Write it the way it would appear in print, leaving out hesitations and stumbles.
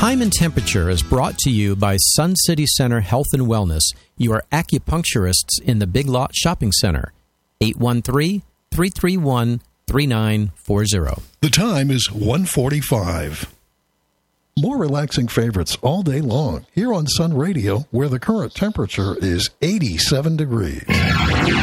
Time and Temperature is brought to you by Sun City Center Health and Wellness, your acupuncturists in the Big Lot Shopping Center. 813-331-3940. The time is 1:45. More relaxing favorites all day long here on Sun Radio, where the current temperature is 87 degrees.